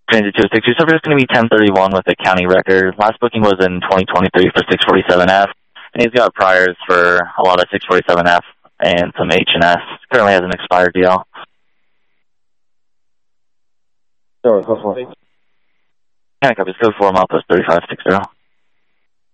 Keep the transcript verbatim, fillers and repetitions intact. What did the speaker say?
Transit two oh six. Your service is going to be ten thirty-one with a county record. Last booking was in twenty twenty-three for six forty-seven F. And he's got priors for a lot of six forty-seven F and some H and S. Currently has an expired D L. Sure, go for it. County copies. Code four, milepost thirty-five sixty.